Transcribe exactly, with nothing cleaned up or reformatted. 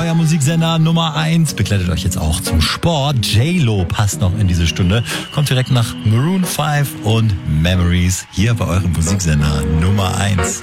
euer Musiksender Nummer eins. Begleitet euch jetzt auch zum Sport. J-Lo passt noch in diese Stunde. Kommt direkt nach Maroon fünf und Memories hier bei eurem Musiksender Nummer eins.